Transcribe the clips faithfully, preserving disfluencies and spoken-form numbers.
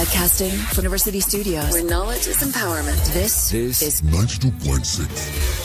Broadcasting from University Studios, where knowledge is empowerment. This, this is ninety-two point six.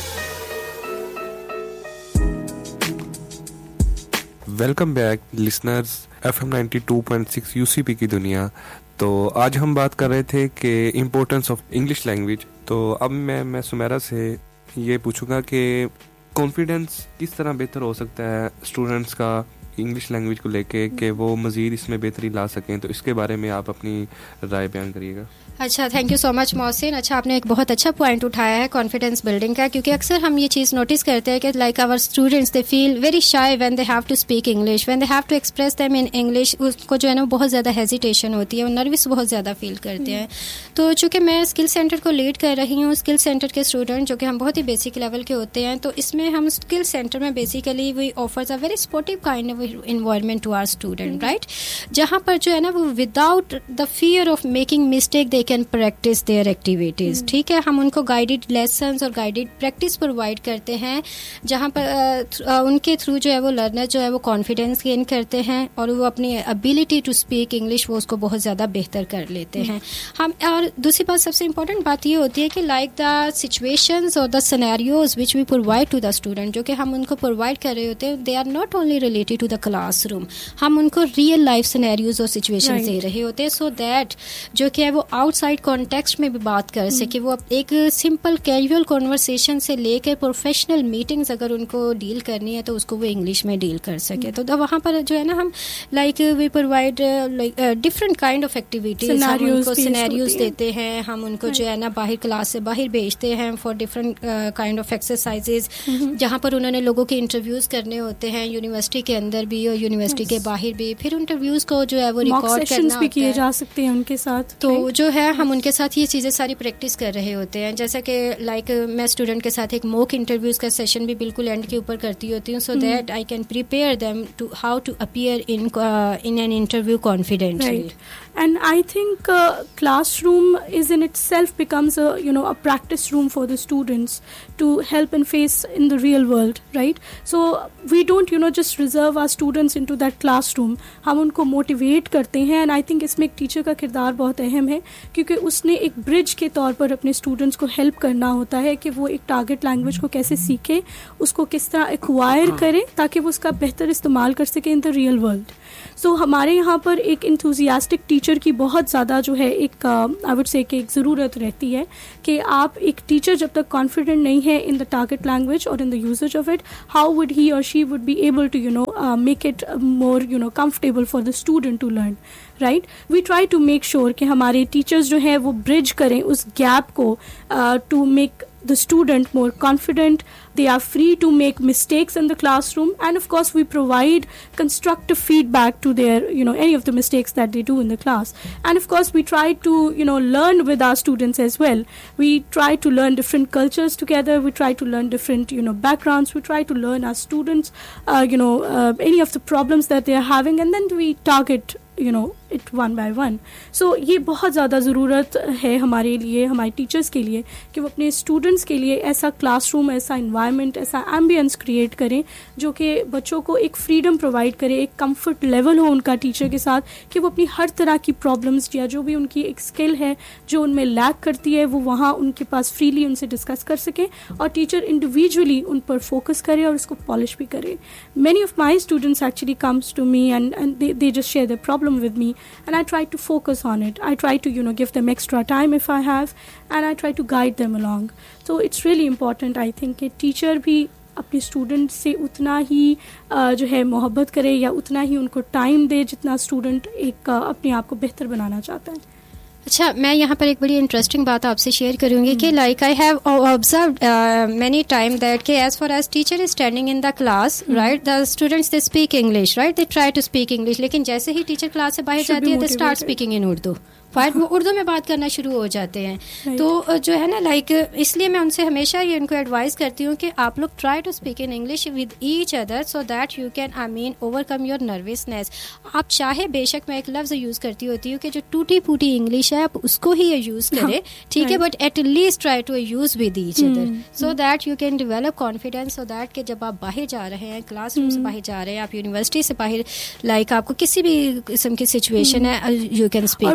Welcome back listeners, F M ninety two point six UCP की दुनिया। तो आज हम बात कर रहे थे कि इम्पोर्टेंस ऑफ इंग्लिश लैंग्वेज। तो अब मैं मैं सुमेरा से ये पूछूंगा कि कॉन्फिडेंस किस तरह बेहतर हो सकता है स्टूडेंट्स का इंग्लिश लैंग्वेज को लेके कि वो मज़ीद इसमें बेहतरी ला सकें। तो इसके बारे में आप अपनी राय बयान करिएगा। अच्छा, thank you so much Mohsin. अच्छा, आपने एक बहुत अच्छा पॉइंट उठाया है कॉन्फिडेंस बिल्डिंग का, क्योंकि अक्सर हम ये चीज़ नोटिस करते हैं कि like our students they feel very shy when they have to speak English, when they have to express them in English. उसको जो है ना बहुत ज़्यादा हेजिटेशन होती है, वो नर्वस बहुत ज़्यादा फील करते हैं। तो चूँकि मैं स्किल सेंटर को लीड कर रही हूँ, स्किल सेंटर के स्टूडेंट जो कि हम बहुत ही बेसिक लेवल के होते हैं, तो इसमें हम स्किल सेंटर में basically we offers a very supportive kind of environment to our student, right, जहाँ पर जो है ना वो without the fear of making mistake they can practice there activities. ठीक है, हम उनको गाइडेड लेसन्स और गाइडेड प्रैक्टिस प्रोवाइड करते हैं, जहाँ पर uh, उनके थ्रू जो है वो लर्नर जो है वो कॉन्फिडेंस गेन करते हैं और वो अपनी एबिलिटी टू स्पीक इंग्लिश वो उसको बहुत ज़्यादा बेहतर कर लेते हैं हम। और दूसरी बात, सबसे इम्पॉर्टेंट बात ये होती है कि लाइक द सिचुएशंस और the scenarios which we provide to the student, जो कि हम उनको प्रोवाइड कर रहे होते हैं, they are not only related to the classroom. हम उनको रियल लाइफ सिनेरियोज और सिचुएशन दे रहे होते हैं, सो दैट जो कि है वो आउटसाइड कॉन्टेक्स्ट में भी बात कर सके। वो एक सिंपल कैजुअल कॉन्वर्सेशन से लेकर प्रोफेशनल मीटिंग्स अगर उनको डील करनी है तो उसको वो इंग्लिश में डील कर सके। तो वहाँ पर जो है ना हम like we provide like different kind of activities, हम उनको सिनेरियोज देते हैं, हम उनको जो है ना बाहर क्लास से बाहर भेजते हैं for different kind of exercises, जहाँ पर उन्होंने लोगों के इंटरव्यूज करने होते हैं, यूनिवर्सिटी के अंदर भी और यूनिवर्सिटी के बाहर भी। फिर इंटरव्यूज को जो है वो रिकॉर्ड करना भी किए जा सकते हैं उनके साथ। तो जो है हम उनके साथ ये चीज़ें सारी प्रैक्टिस कर रहे होते हैं, जैसा कि लाइक मैं स्टूडेंट के साथ एक मॉक इंटरव्यूज का सेशन भी बिल्कुल एंड के ऊपर करती होती हूँ, so that I can prepare them to how to appear in in an interview confidently. And I think uh, classroom is in itself becomes a you know a practice room for the students to help and face in the real world, right? So we don't you know just reserve our students into that classroom. हम उनको motivate करते हैं, and I think इसमें एक teacher का किरदार बहुत अहम है, क्योंकि उसने एक ब्रिज के तौर पर अपने स्टूडेंट्स को हेल्प करना होता है कि वो एक टारगेट लैंग्वेज को कैसे सीखे, उसको किस तरह एक्वायर करे ताकि वो उसका बेहतर इस्तेमाल कर सके in the real world. So so, हमारे यहाँ पर एक इंथुजियास्टिक टीचर की बहुत ज़्यादा जो है एक आई वुड से कि एक ज़रूरत रहती है कि आप एक टीचर जब तक कॉन्फिडेंट नहीं है इन द टारगेट लैंग्वेज और in the usage of it, how would he और she would be able to you know make it more you know comfortable for the student to learn, right? We try to make sure कि हमारे teachers जो है वो bridge करें उस gap को to make the student more confident. They are free to make mistakes in the classroom, and of course we provide constructive feedback to their you know any of the mistakes that they do in the class. And of course we try to you know learn with our students as well. We try to learn different cultures together, we try to learn different you know backgrounds, we try to learn our students uh, you know uh, any of the problems that they are having, and then we target you know it one by one. So ये बहुत ज़्यादा ज़रूरत है हमारे लिए, हमारे teachers के लिए, कि वो अपने स्टूडेंट्स के लिए ऐसा क्लासरूम, ऐसा इन्वायरमेंट, ऐसा एम्बियंस क्रिएट करें जो कि बच्चों को एक फ्रीडम प्रोवाइड करे, एक कंफर्ट लेवल हो उनका टीचर के साथ, कि वो अपनी हर तरह की प्रॉब्लम्स या जो भी उनकी एक स्किल है जो उनमें लैक करती है वो वहाँ उनके पास फ्रीली उनसे डिस्कस कर सके, और टीचर इंडिविजुअली उन पर फोकस करे और उसको पॉलिश भी करे। Many of my students actually comes to me and and they just share their problem with me, and I try to focus on it. I try to you know give them extra time if I have, and I try to guide them along. So it's really important, I think, कि teacher भी अपने student से उतना ही uh, जो है मोहब्बत करे या उतना ही उनको टाइम दे जितना स्टूडेंट एक uh, अपने आप को बेहतर बनाना चाहता है। अच्छा, मैं यहाँ पर एक बड़ी इंटरेस्टिंग बात आपसे शेयर करूँगी कि like I have observed many time that कि as far as teacher is standing in the class, right, the students they speak English, right, they try to speak English, लेकिन जैसे ही टीचर क्लास से बाहर जाती है they start speaking in Urdu, fight वो उर्दू में बात करना शुरू हो जाते हैं। right. तो जो है ना लाइक इसलिए मैं उनसे हमेशा ये उनको एडवाइस करती हूँ कि आप लोग try to speak in English with each other so that you can I mean overcome your nervousness. आप चाहे बेशक मैं एक लफ्ज़ यूज़ करती होती हूँ कि जो टूटी फूटी इंग्लिश है आप उसको ही यूज़ करें, ठीक है, but at least try to use with each other so that you can develop confidence, so that कि जब आप बाहर जा रहे हैं, क्लासरूम से बाहर जा रहे हैं, आप यूनिवर्सिटी से बाहर, लाइक आपको किसी भी किस्म की सिचुएशन है, यू कैन स्पीक कॉन्फिडेंटली।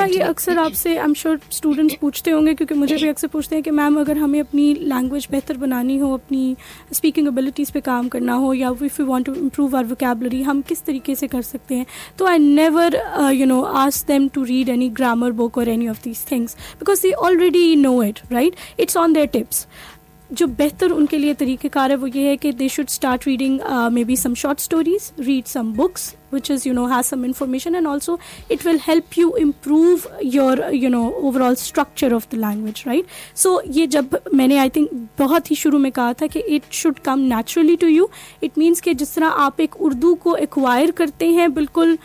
ये अक्सर आपसे आई एम श्योर स्टूडेंट्स पूछते होंगे, क्योंकि मुझे भी अक्सर पूछते हैं कि मैम अगर हमें अपनी लैंग्वेज बेहतर बनानी हो, अपनी स्पीकिंग एबिलिटीज़ पे काम करना हो, या if you want to improve our vocabulary, हम किस तरीके से कर सकते हैं. तो I never you know ask them to read any grammar book और any of these things because they already know it, right. It's on their tips. जो बेहतर उनके लिए तरीक़ेकार है वो ये है कि they should start reading may be some short stories, read some books which is you know has some information, and also it will help you improve your you know overall structure of the language, right. So ये जब मैंने I think बहुत ही शुरू में कहा था कि it should come naturally to you, it means कि जिस तरह आप एक उर्दू को एक्वायर करते हैं बिल्कुल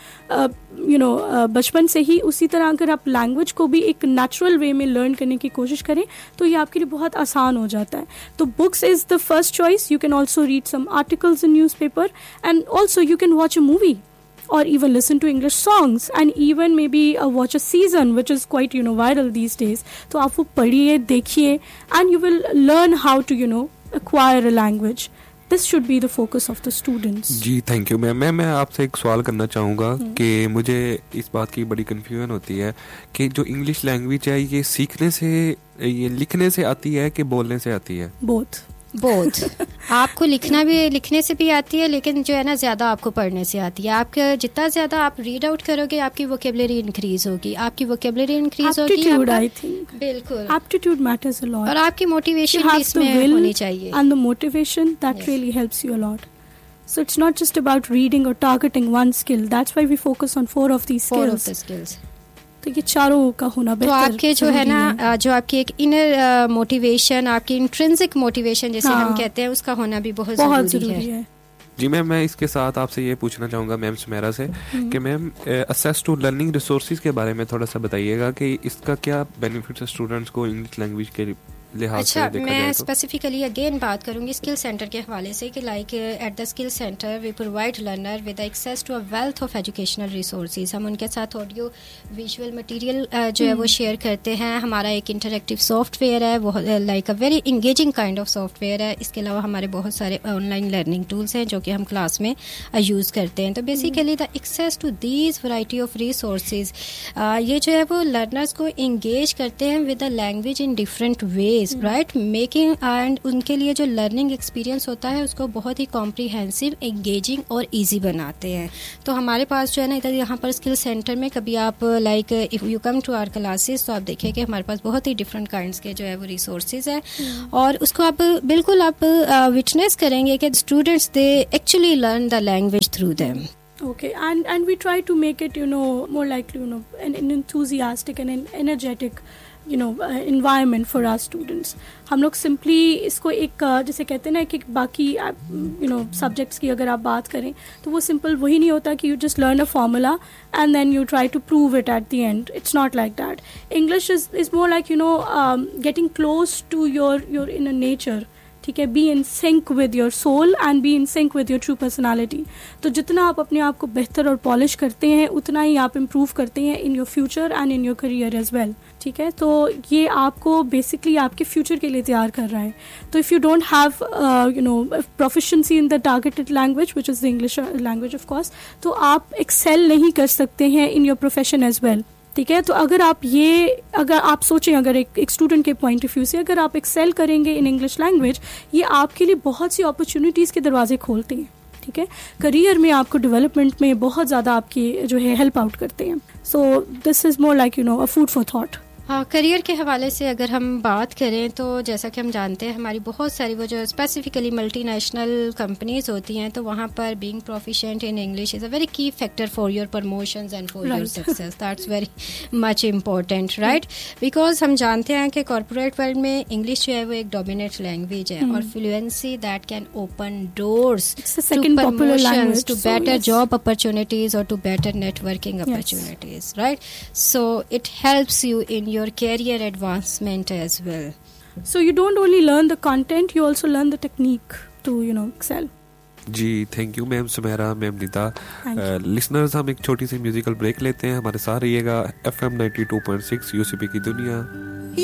यू नो बचपन से ही, उसी तरह अगर आप लैंग्वेज को भी एक नेचुरल वे में लर्न करने की कोशिश करें तो ये आपके लिए बहुत आसान हो जाता है. तो books is the first choice. You can also read some articles in newspaper, and also you can watch a movie or even listen to English songs, and even maybe uh, watch a season which is quite you know viral these days. तो आप वो पढ़िए, देखिए, and you will learn how to you know acquire a language. This should be the focus of the students. Ji thank you ma'am. मैं मैं आपसे एक सवाल करना चाहूँगा कि मुझे इस बात की बड़ी कन्फ्यूजन होती है कि जो इंग्लिश लैंग्वेज है ये सीखने से, ये लिखने से आती है कि बोलने से आती है? Both. बोथ. आपको लिखना भी, लिखने से भी आती है, लेकिन जो है ना ज़्यादा आपको पढ़ने से आती है. आपके जितना ज़्यादा आप रीड आउट करोगे आपकी वोकेबलरी इंक्रीज होगी, आपकी वोकेबलरी इंक्रीज होगी. आई थिंक बिल्कुल एप्टीट्यूड मैटर्स अ लॉट, और आपकी मोटिवेशन भी इसमें होनी चाहिए, and the motivation that really helps you a lot. So it's not just about reading or targeting one skill. That's why we focus on four of these skills. Four of the skills. तो ये चारों का होना बेहतर. तो आपके जो है ना, जो आपकी एक इनर मोटिवेशन, आपकी इंट्रिंसिक मोटिवेशन जैसे हाँ, हम कहते हैं, उसका होना भी बहुत, बहुत जरूरी है. है. जी मैम, मैं इसके साथ आपसे ये पूछना चाहूँगा मैम सुमेरा से कि ma'am assess to learning resources के बारे में थोड़ा सा बताइएगा कि इसका क्या बेनिफिट्स है स्टूडेंट्स को इंग्लिश लैंग्वेज के लिहाज अच्छा, से देखा मैं जाए तो? स्पेसिफिकली अगेन बात करूंगी स्किल सेंटर के हवाले से कि like at the skill centre we provide learner with access to a wealth of educational resources. हम उनके साथ ऑडियो विजुअल मटेरियल जो है वो शेयर करते हैं. हमारा एक इंटरेक्टिव सॉफ्टवेयर है, वो like a very engaging kind of software है. इसके अलावा हमारे बहुत सारे ऑनलाइन लर्निंग टूल्स हैं जो कि हम क्लास में यूज़ करते हैं. तो basically the access to these variety of resources, ये जो है वो लर्नर्स को इंगेज करते हैं with the language in different ways, right. Making and उनके लिए जो लर्निंग एक्सपीरियंस होता है उसको बहुत ही कॉम्प्रिहेंसिव, एंगेजिंग और इजी बनाते हैं. तो हमारे पास जो है ना इधर यहाँ पर स्किल सेंटर में कभी आप like if you come to our classes तो आप देखिए कि हमारे पास बहुत ही डिफरेंट काइंड्स के जो है वो रिसोर्सेज है, और उसको आप बिल्कुल आप विटनेस करेंगे कि students they actually learn the language through them. Okay, and and we try to make it, you know, more like, you know, an, an enthusiastic and an energetic, you know, uh, environment for our students. हम लोग simply इसको एक uh, जैसे कहते हैं ना कि बाकी you know subjects की अगर आप बात करें तो वो simple वही नहीं होता कि you just learn a formula and then you try to prove it at the end. It's not like that. English is is more like, you know, um, getting close to your your inner nature. ठीक है, be in sync with your soul and be in sync with your true personality. तो जितना आप अपने आप को बेहतर और पॉलिश करते हैं उतना ही आप इम्प्रूव करते हैं in your future and in your career as well. ठीक है, तो ये आपको बेसिकली आपके फ्यूचर के लिए तैयार कर रहा है. तो if you don't have you know proficiency in the targeted language which is the English language of course, तो आप एक्सेल नहीं कर सकते हैं in your profession as well. ठीक है, तो अगर आप ये अगर आप सोचें, अगर एक एक स्टूडेंट के पॉइंट ऑफ व्यू से अगर आप एक्सेल करेंगे इन इंग्लिश लैंग्वेज, ये आपके लिए बहुत सी अपॉर्चुनिटीज़ के दरवाजे खोलते हैं. ठीक है, करियर में आपको डेवलपमेंट में बहुत ज़्यादा आपकी जो है हेल्प आउट करते हैं. So this is more like, you know, a food for thought. हाँ, करियर के हवाले से अगर हम बात करें तो जैसा कि हम जानते हैं हमारी बहुत सारी वो जो स्पेसिफिकली मल्टीनेशनल कंपनीज होती हैं, तो वहाँ पर being proficient in English is a very की factor for your promotions and for your success. That's very much important, right. Because हम जानते हैं कि कॉर्पोरेट वर्ल्ड में इंग्लिश जो है वो एक डोमिनेंट लैंग्वेज है, और fluency that can open doors to promotions, to better job opportunities और to better networking opportunities, right. So it helps you in your career advancement as well. So you don't only learn the content, you also learn the technique to, you know, excel. Ji thank you ma'am Sumera, ma'am Nida. Listeners, हम एक छोटी सी musical break लेते हैं. हमारे साथ रहिएगा F M ninety two point six UCP की दुनिया.